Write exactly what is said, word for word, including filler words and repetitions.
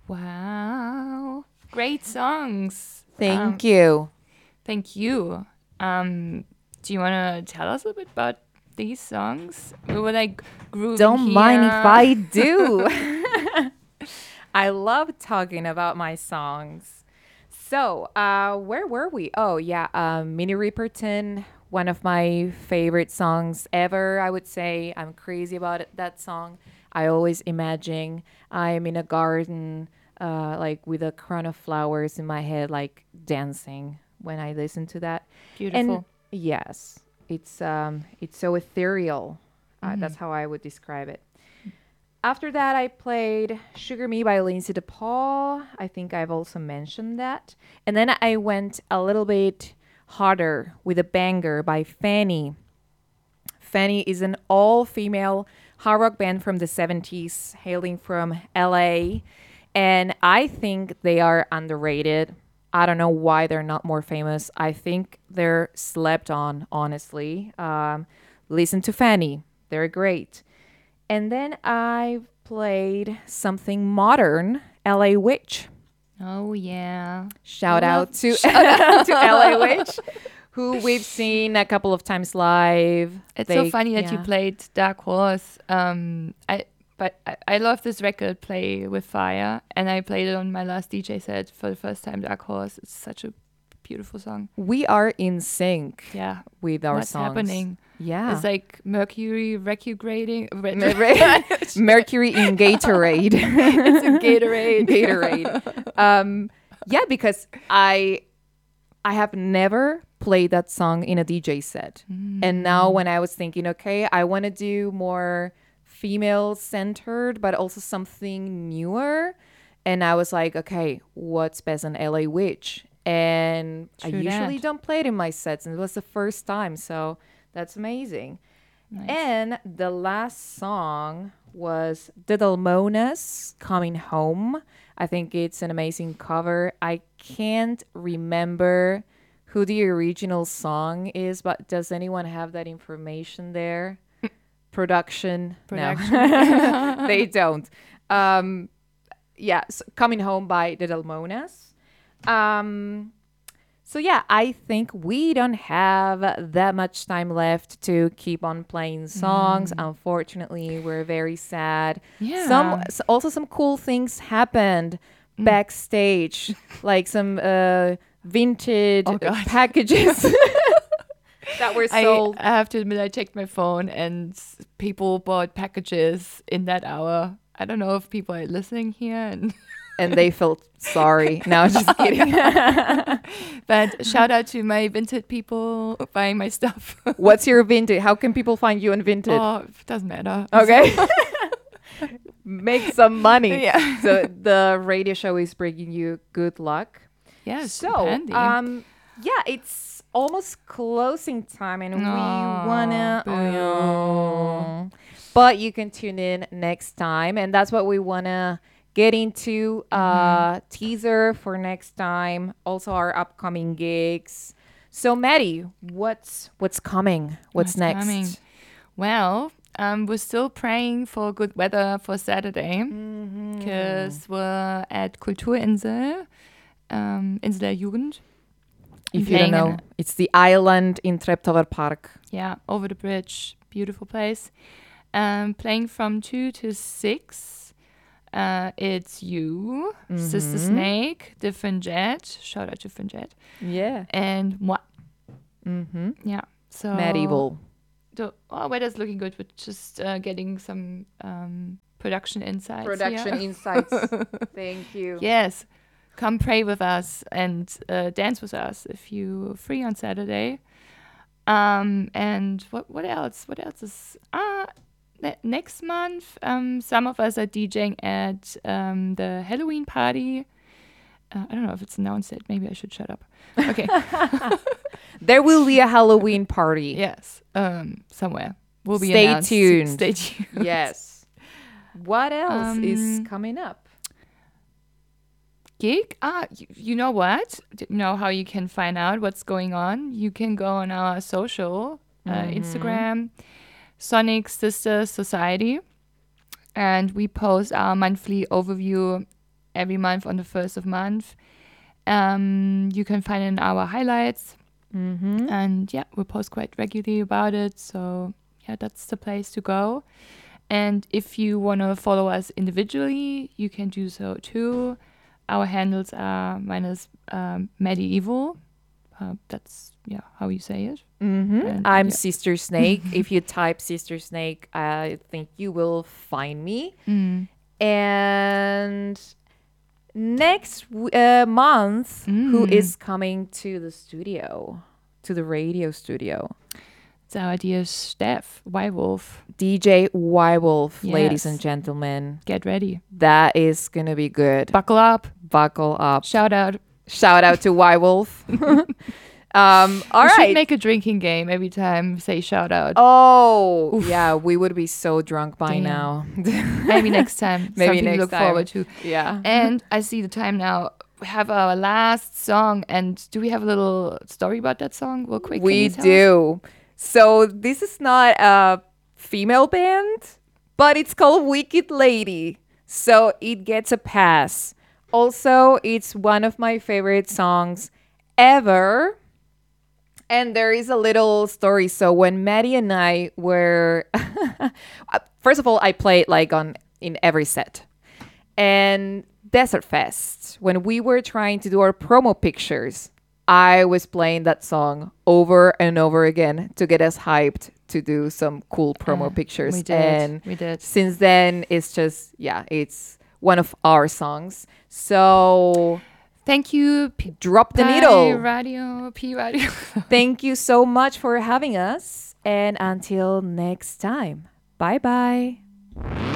Wow. Great songs. Thank Um, you. Thank you. Um, do you want to tell us a little bit about these songs? We were like grooving Don't here. mind if I do. I love talking about my songs. So, uh, where were we? Oh, yeah, um, Minnie Riperton, one of my favorite songs ever, I would say. I'm crazy about it, that song. I always imagine I'm in a garden, uh, like with a crown of flowers in my head, like dancing when I listen to that. And Beautiful. yes, it's um, it's so ethereal. Uh, Mhm. that's how I would describe it. After that, I played Sugar Me by Lindsay DePaul. I think I've also mentioned that. And then I went a little bit harder with a banger by Fanny. Fanny is an all female hard rock band from the seventies, hailing from L A. And I think they are underrated. I don't know why they're not more famous. I think they're slept on, honestly. Um, listen to Fanny, they're great. And then I played something modern, L A Witch. Oh yeah. Shout I out love- to to L A Witch, who we've seen a couple of times live. It's They- so funny that you yeah. played Dark Horse. Um, I but I, I love this record, Play with Fire, and I played it on my last D J set for the first time. Dark Horse. It's such a beautiful song. We are in sync Yeah. with our What's songs. happening? Yeah. It's like Mercury retrograding. Mer- Mercury in Gatorade. It's a Gatorade. Gatorade. Um, yeah, because I I have never played that song in a D J set. And now when I was thinking, okay, I want to do more female centered, but also something newer. And I was like, okay, what's best on L A Witch? And I True usually that. don't play it in my sets. And it was the first time. So that's amazing. Nice. And the last song was the Dalmonas Coming Home. I think it's an amazing cover. I can't remember who the original song is, but does anyone have that information there? Production? Production. No, they don't. Um, yeah, so Coming Home by the Dalmonas. Um, so yeah, I think we don't have that much time left to keep on playing songs. Unfortunately, we're very sad. Yeah. Some s- also some cool things happened backstage, like some uh, vintage Oh, God. packages that were I, sold. I have to admit, I checked my phone and s- people bought packages in that hour. I don't know if people are listening here, and And they felt sorry. No, just kidding. but shout out to my Vinted people buying my stuff. What's your Vinted? How can people find you on Vinted? Oh, it doesn't matter. Okay. Make some money. Yeah. So the radio show is bringing you good luck. Yes. So, handy. um, yeah, it's almost closing time, and we Aw, wanna. boo. Oh. But you can tune in next time, and that's what we wanna get into. Uh, teaser for next time. Also, our upcoming gigs. So, Maddie, what's what's coming? What's, What's next? coming? Well, um, we're still praying for good weather for Saturday Mm-hmm. because we're at Kulturinsel, um, Insel der Jugend. If you don't playing in know, it's the island in Treptower Park. Yeah, over the bridge. Beautiful place. Um, playing from two to six. Uh, it's you, Sister Mhm. Snake, Different Jet. Shout out to Different Jet. Yeah. And moi. Mm-hmm. Yeah. So Medieval. The oh, weather's looking good. We're just uh, getting some um, production insights. Production here. insights. Thank you. Yes. Come pray with us and uh, dance with us if you're free on Saturday. Um, and what what else? What else is ah ne- next month? Um, some of us are DJing at um, the Halloween party. Uh, I don't know if it's announced yet. Maybe I should shut up. Okay. There will be a Halloween party. Yes. Um, somewhere. Will be Stay announced. tuned. Stay tuned. Yes. What else is Um, coming up? Gig? Ah, you, you know what? D- You know how you can find out what's going on? You can go on our social, uh, Mhm. Instagram, Sonic Sister Society, and we post our monthly overview every month on the first of month. Um, you can find it in our highlights. Mm-hmm. And yeah, we post quite regularly about it. So yeah, that's the place to go. And if you want to follow us individually, you can do so too. Our handles are mine is um, Medieval. Uh, that's yeah how you say it. Mm-hmm. And, I'm yeah. Sister Snake. If you type Sister Snake, I think you will find me. Mm. And next w- uh, month, who Mm. is coming to the studio, to the radio studio? It's our dear Steph Wywolf. D J Wywolf, ladies Yes. and gentlemen. Get ready. That is going to be good. Buckle up. Buckle up. Shout out. Shout out to Wywolf. um, all we right. should make a drinking game every time we say shout out. Oh, Oof. yeah, we would be so drunk by Damn. now. Maybe next time. Maybe Something next to look time. forward to. Yeah. And I see the time now. We have our last song. And do we have a little story about that song? Real quick. Can We you tell us? do. So this is not a female band, but it's called Wicked Lady. So it gets a pass. Also, it's one of my favorite songs ever. And there is a little story. So when Maddie and I were, first of all, I played like on in every set. And Desert Fest, when we were trying to do our promo pictures, I was playing that song over and over again to get us hyped to do some cool promo Uh, pictures. We did. And we did. since then, it's just, yeah, it's one of our songs. So Thank you. P- drop the Pi needle. Radio. P Radio. Thank you so much for having us. And until next time, bye bye.